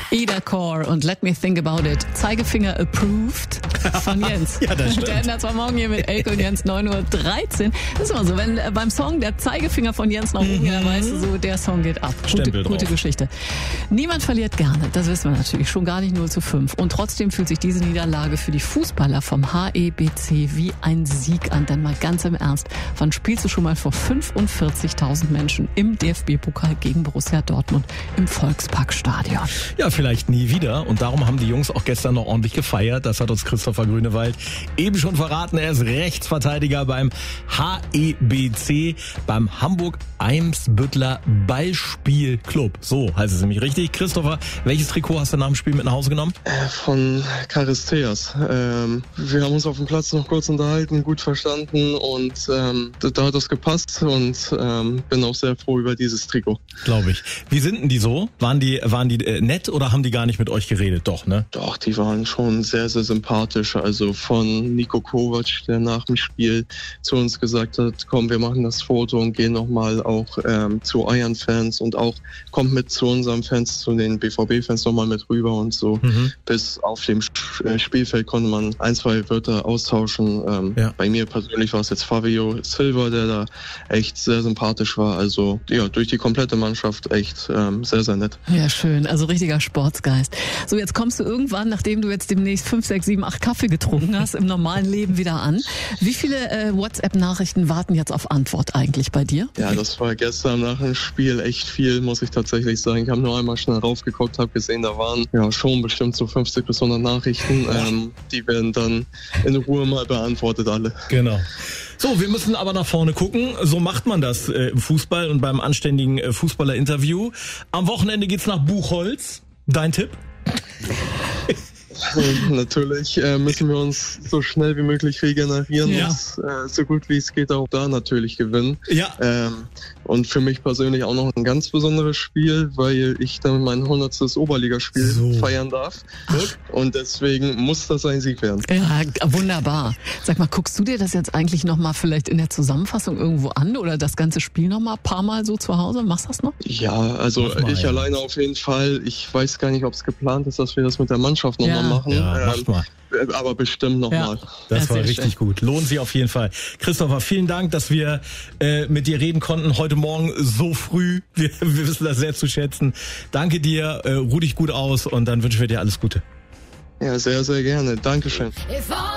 Ida Core und Let Me Think About It. Zeigefinger approved von Jens. Ja, das stimmt. Der ändert zwar morgen hier mit Elke und Jens 9.13 Uhr. Das ist immer so, wenn beim Song der Zeigefinger von Jens nach oben geht, dann weißt du so, der Song geht ab. Gute Geschichte. Niemand verliert gerne, das wissen wir natürlich, schon gar nicht 0:5. Und trotzdem fühlt sich diese Niederlage für die Fußballer vom HEBC wie ein Sieg an. Denn mal ganz im Ernst, wann spielst du schon mal vor 45.000 Menschen im DFB-Pokal gegen Borussia Dortmund im Volksparkstadion? Ja, vielleicht nie wieder. Und darum haben die Jungs auch gestern noch ordentlich gefeiert. Das hat uns Christopher Grünewald eben schon verraten. Er ist Rechtsverteidiger beim HEBC, beim Hamburg-Eimsbütteler Ballspielclub. So heißt es nämlich richtig. Christopher, welches Trikot hast du nach dem Spiel mit nach Hause genommen? Von Charisteas. Wir haben uns auf dem Platz noch kurz unterhalten, gut verstanden und da hat das gepasst und bin auch sehr froh über dieses Trikot. Glaube ich. Wie sind denn die so? Waren die nett oder haben die gar nicht mit euch geredet? Doch, ne? Doch, die waren schon sehr, sehr sympathisch. Also von Niko Kovac, der nach dem Spiel zu uns gesagt hat, komm, wir machen das Foto und gehen nochmal auch zu euren Fans und auch kommt mit zu unseren Fans, zu den BVB-Fans nochmal mit rüber und so. Bis auf dem Spielfeld konnte man 1-2 Wörter austauschen. Bei mir persönlich war es jetzt Fabio Silva, der da echt sehr sympathisch war. Also ja, durch die komplette Mannschaft echt sehr, sehr nett. Ja, schön. Also richtiger Sportsgeist. So, jetzt kommst du irgendwann, nachdem du jetzt demnächst 5, 6, 7, 8 Kaffee getrunken hast, im normalen Leben wieder an. Wie viele WhatsApp-Nachrichten warten jetzt auf Antwort eigentlich bei dir? Ja, das war gestern nach dem Spiel echt viel, muss ich tatsächlich sagen. Ich habe nur einmal schnell raufgeguckt, habe gesehen, da waren ja schon bestimmt so 50 bis 100 Nachrichten. Die werden dann in Ruhe mal beantwortet, alle. Genau. So, wir müssen aber nach vorne gucken. So macht man das im Fußball und beim anständigen Fußballer-Interview. Am Wochenende geht's nach Buchholz. Dein Tipp? Natürlich müssen wir uns so schnell wie möglich regenerieren und so gut wie es geht auch da natürlich gewinnen. Ja. Und für mich persönlich auch noch ein ganz besonderes Spiel, weil ich dann mein 100. Oberligaspiel feiern darf. Und deswegen muss das ein Sieg werden. Ja, wunderbar. Sag mal, guckst du dir das jetzt eigentlich nochmal vielleicht in der Zusammenfassung irgendwo an oder das ganze Spiel nochmal ein paar Mal so zu Hause? Machst du das noch? Ja, also ich alleine auf jeden Fall. Ich weiß gar nicht, ob es geplant ist, dass wir das mit der Mannschaft nochmal machen. Ja, macht mal. Aber bestimmt nochmal. Das war richtig gut. Lohnt sich auf jeden Fall. Christopher, vielen Dank, dass wir mit dir reden konnten heute Morgen so früh. Wir wissen das sehr zu schätzen. Danke dir, ruh dich gut aus und dann wünschen wir dir alles Gute. Ja, sehr, sehr gerne. Dankeschön.